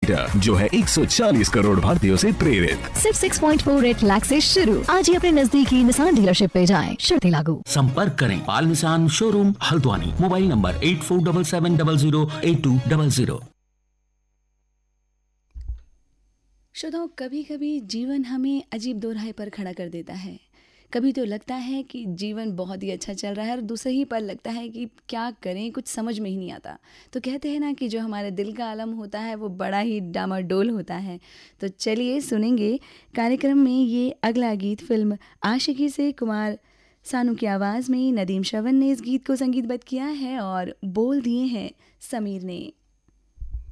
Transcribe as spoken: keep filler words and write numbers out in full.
Scooter जो है एक सौ चालीस करोड़ भारतीयों से प्रेरित। सिर्फ छह पॉइंट चार आठ लाख से शुरू। आज ही अपने नजदीकी निसान डीलरशिप पे जाएं, शर्तें लागू। संपर्क करें पाल Nissan showroom Haldwani. Mobile number eight four seven seven double zero eight to double zero. श्रोताओं, कभी कभी जीवन हमें अजीब दोराहे पर खड़ा कर देता है। कभी तो लगता है कि जीवन बहुत ही अच्छा चल रहा है और दूसरे ही पर लगता है कि क्या करें, कुछ समझ में ही नहीं आता। तो कहते हैं ना कि जो हमारे दिल का आलम होता है वो बड़ा ही डामाडोल होता है। तो चलिए सुनेंगे कार्यक्रम में ये अगला गीत फिल्म आशिकी से कुमार सानू की आवाज़ में। नदीम श्रवण ने इस गीत को संगीतबद्ध किया है और बोल दिए हैं समीर ने।